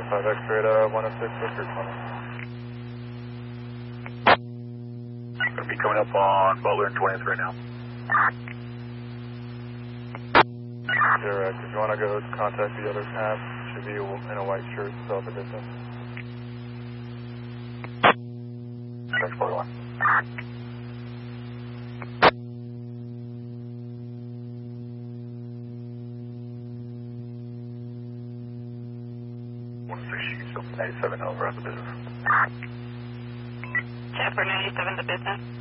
5 X-ray 106 Whisker 20. Going to be coming up on Butler and 20th right now. Direct. If you want to go contact the other cab, should be in a white shirt, south of distance. Thanks, 41. She's 97 over on the business. Chapter 97 to business.